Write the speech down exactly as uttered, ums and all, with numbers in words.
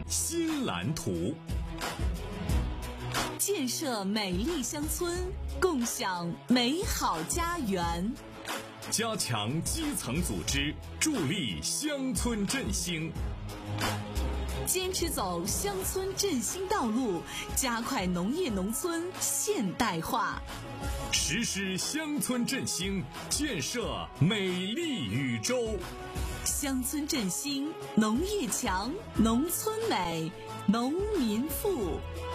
新蓝图。 建设美丽乡村，共享美好家园。 加强基层组织，助力乡村振兴。 坚持走乡村振兴道路，加快农业农村现代化。 实施乡村振兴，建设美丽宇宙。 乡村振兴，农业强，农村美，农民富。